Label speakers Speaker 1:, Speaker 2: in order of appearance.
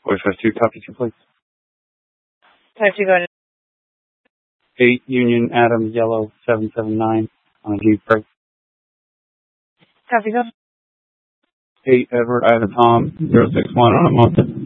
Speaker 1: Voice has 2, copy 2, please.
Speaker 2: Type 2, go ahead.
Speaker 1: 8 Union Adams Yellow 779 on a Jeep break.
Speaker 2: Copy, go.
Speaker 1: 8 Edward Ida Tom 061 on a Mustang.